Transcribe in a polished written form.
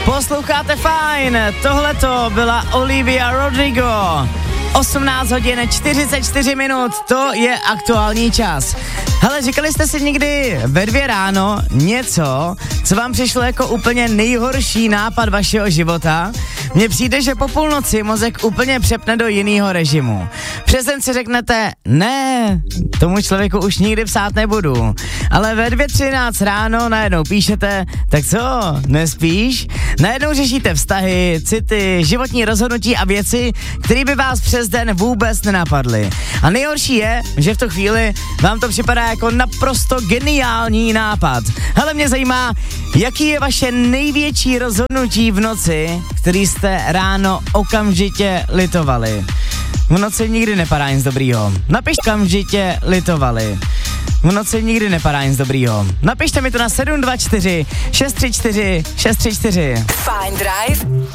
Posloucháte fajn, tohleto byla Olivia Rodrigo. 18 hodin 44 minut, to je aktuální čas. Hele, říkali jste si někdy ve 2 ráno něco, co vám přišlo jako úplně nejhorší nápad vašeho života? Mně přijde, že po půlnoci mozek úplně přepne do jiného režimu. Přes den si řeknete, ne, tomu člověku už nikdy psát nebudu. Ale ve 2:13 ráno najednou píšete, tak co, nespíš? Najednou řešíte vztahy, city, životní rozhodnutí a věci, které by vás přes den vůbec nenapadly. A nejhorší je, že v tu chvíli vám to připadá jako naprosto geniální nápad. Hele, mě zajímá, jaký je vaše největší rozhodnutí v noci, který jste ráno okamžitě litovali. V noci nikdy nepadá nic dobrýho. Napište okamžitě litovali. V noci nikdy nepadá nic dobrýho. Napište mi to na 724 634 634. Fajn Drive